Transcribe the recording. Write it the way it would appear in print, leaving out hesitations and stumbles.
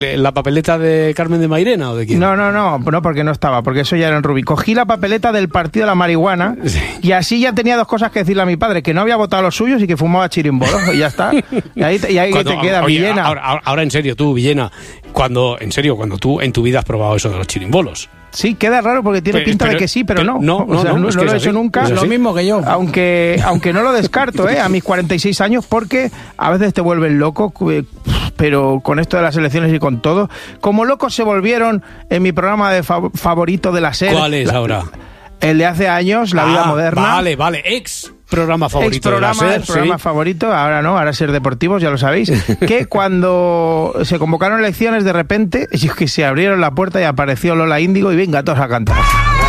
¿La papeleta de Carmen de Mairena o de quién? No, porque no estaba, porque eso ya era en Rubí. Cogí la papeleta del Partido de la Marihuana y así ya tenía dos cosas que decirle a mi padre, que no había votado los suyos y que fumaba chirimbolos, y ya está. Y ahí te queda, Villena. Ahora en serio, tú, Villena, cuando tú en tu vida has probado eso de los chirimbolos. Sí, queda raro porque tiene pinta de que sí, pero no. No lo he hecho nunca. Es lo mismo que yo. Aunque no lo descarto, a mis 46 años, porque a veces te vuelven loco, pero con esto de las elecciones y con todo. Como locos se volvieron en mi programa de favorito de la SER. ¿Cuál es ahora? El de hace años, La Vida Moderna. Vale, programa favorito de la SER, programa favorito, ahora no, ahora Ser Deportivos, ya lo sabéis, que cuando se convocaron elecciones de repente, es que se abrieron la puerta y apareció Lola Índigo y venga, todos a cantar.